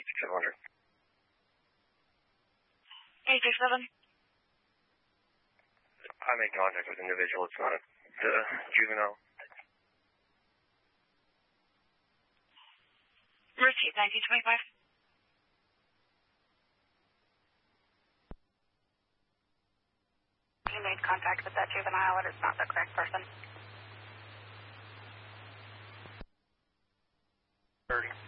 8700. 867. I made contact with an individual. It's not a juvenile. Received 1925. You made contact with that juvenile, and it's not the correct person. 30.